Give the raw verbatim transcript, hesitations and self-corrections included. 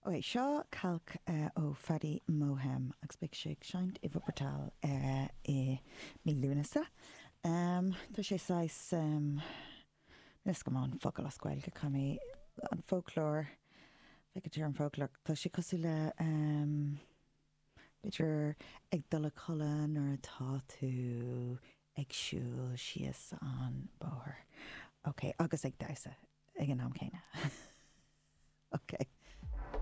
Ok, seo calc uh, ó Fadi Mohem agus big sé seint i bhportáil ar i mí lúnasa. Um, tá sé sais um, nes go máin focail a scoil go chumí an folklór, feictear an folklór, tá sé cosú le um, bidir ag dul cholan ar atá tú agsúil sios an bóthir. Ok, agus ag dasa ag an am céine. Ok.